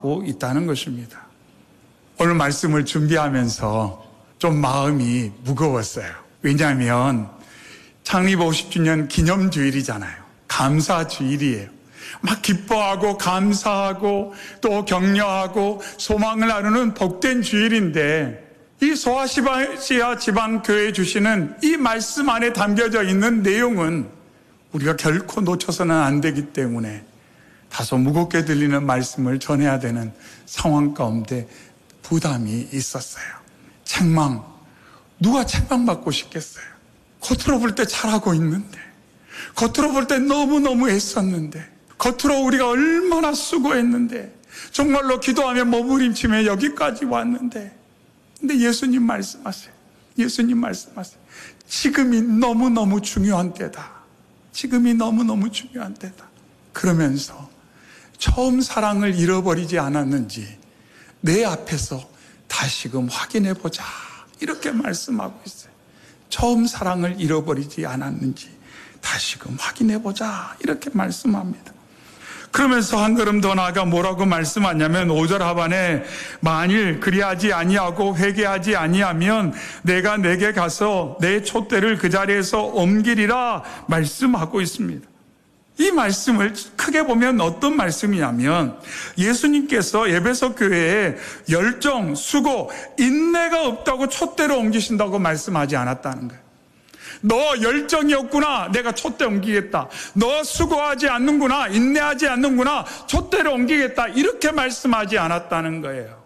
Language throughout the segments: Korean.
있다는 것입니다. 오늘 말씀을 준비하면서 좀 마음이 무거웠어요. 왜냐하면 창립 50주년 기념주일이잖아요. 감사주일이에요. 막 기뻐하고 감사하고 또 격려하고 소망을 나누는 복된 주일인데, 이 소아시아 지방교회 주시는 이 말씀 안에 담겨져 있는 내용은 우리가 결코 놓쳐서는 안 되기 때문에 다소 무겁게 들리는 말씀을 전해야 되는 상황 가운데 부담이 있었어요. 책망, 누가 책망받고 싶겠어요? 겉으로 볼 때 잘하고 있는데, 겉으로 볼 때 너무너무 애썼는데, 겉으로 우리가 얼마나 수고했는데, 정말로 기도하며 머무림치며 여기까지 왔는데, 근데 예수님 말씀하세요. 예수님 말씀하세요. 지금이 너무너무 중요한 때다. 지금이 너무너무 중요한 때다. 그러면서 처음 사랑을 잃어버리지 않았는지 내 앞에서 다시금 확인해보자, 이렇게 말씀하고 있어요. 처음 사랑을 잃어버리지 않았는지 다시금 확인해보자, 이렇게 말씀합니다. 그러면서 한 걸음 더 나아가 뭐라고 말씀하냐면 5절 하반에 만일 그리하지 아니하고 회개하지 아니하면 내가 내게 가서 내 촛대를 그 자리에서 옮기리라 말씀하고 있습니다. 이 말씀을 크게 보면 어떤 말씀이냐면, 예수님께서 에베소 교회에 열정, 수고, 인내가 없다고 촛대를 옮기신다고 말씀하지 않았다는 거예요. 너 열정이 없구나, 내가 촛대 옮기겠다. 너 수고하지 않는구나, 인내하지 않는구나, 촛대를 옮기겠다, 이렇게 말씀하지 않았다는 거예요.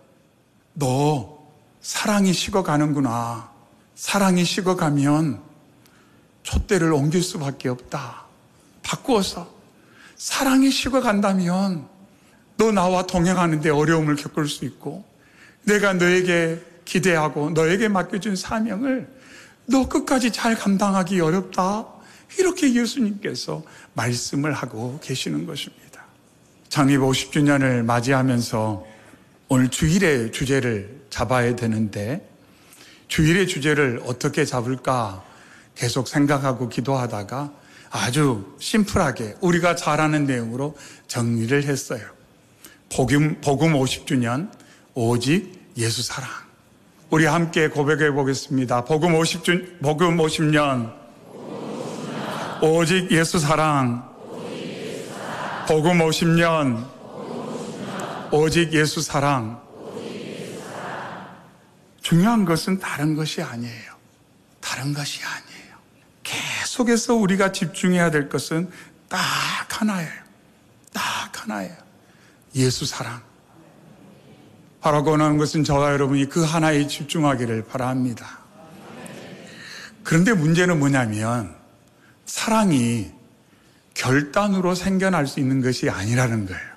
너 사랑이 식어가는구나. 사랑이 식어가면 촛대를 옮길 수밖에 없다. 바꾸어서 사랑이 식어간다면 너 나와 동행하는데 어려움을 겪을 수 있고, 내가 너에게 기대하고 너에게 맡겨준 사명을 너 끝까지 잘 감당하기 어렵다, 이렇게 예수님께서 말씀을 하고 계시는 것입니다. 창립 50주년을 맞이하면서 오늘 주일의 주제를 잡아야 되는데, 주일의 주제를 어떻게 잡을까 계속 생각하고 기도하다가 아주 심플하게 우리가 잘 아는 내용으로 정리를 했어요. 복음 50주년, 오직 예수 사랑. 우리 함께 고백해 보겠습니다. 복음 50년, 오직 예수 사랑. 복음 50년, 오직 예수 사랑. 중요한 것은 다른 것이 아니에요. 다른 것이 아니에요. 계속해서 우리가 집중해야 될 것은 딱 하나예요. 딱 하나예요. 예수 사랑. 바라고 원하는 것은 저와 여러분이 그 하나에 집중하기를 바랍니다. 그런데 문제는 뭐냐면, 사랑이 결단으로 생겨날 수 있는 것이 아니라는 거예요.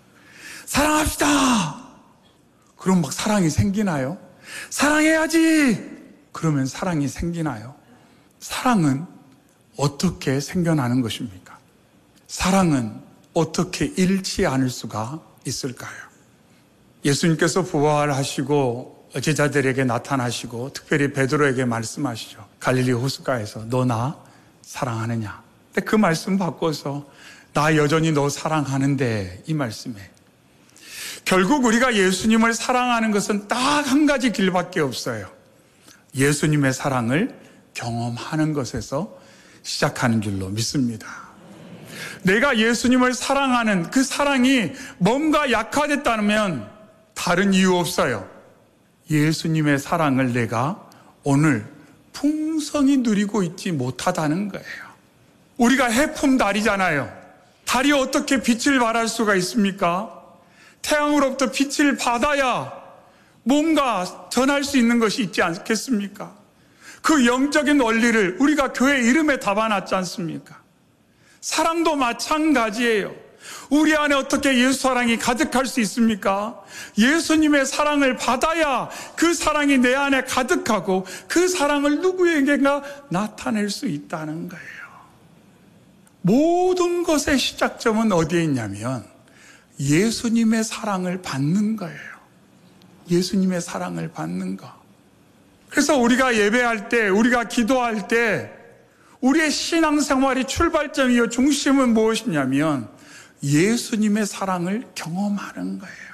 사랑합시다! 그럼 막 사랑이 생기나요? 사랑해야지! 그러면 사랑이 생기나요? 사랑은 어떻게 생겨나는 것입니까? 사랑은 어떻게 잃지 않을 수가 있을까요? 예수님께서 부활하시고 제자들에게 나타나시고 특별히 베드로에게 말씀하시죠. 갈릴리 호숫가에서 너 나 사랑하느냐? 근데 그 말씀 바꿔서 나 여전히 너 사랑하는데, 이 말씀에 결국 우리가 예수님을 사랑하는 것은 딱 한 가지 길밖에 없어요. 예수님의 사랑을 경험하는 것에서 시작하는 줄로 믿습니다. 내가 예수님을 사랑하는 그 사랑이 뭔가 약화됐다면 다른 이유 없어요. 예수님의 사랑을 내가 오늘 풍성히 누리고 있지 못하다는 거예요. 우리가 해품 달이잖아요. 달이 어떻게 빛을 발할 수가 있습니까? 태양으로부터 빛을 받아야 뭔가 전할 수 있는 것이 있지 않겠습니까? 그 영적인 원리를 우리가 교회 이름에 담아놨지 않습니까? 사랑도 마찬가지예요. 우리 안에 어떻게 예수 사랑이 가득할 수 있습니까? 예수님의 사랑을 받아야 그 사랑이 내 안에 가득하고 그 사랑을 누구에게나 나타낼 수 있다는 거예요. 모든 것의 시작점은 어디에 있냐면 예수님의 사랑을 받는 거예요. 예수님의 사랑을 받는 거. 그래서 우리가 예배할 때, 우리가 기도할 때 우리의 신앙생활의 출발점이요 중심은 무엇이냐면 예수님의 사랑을 경험하는 거예요.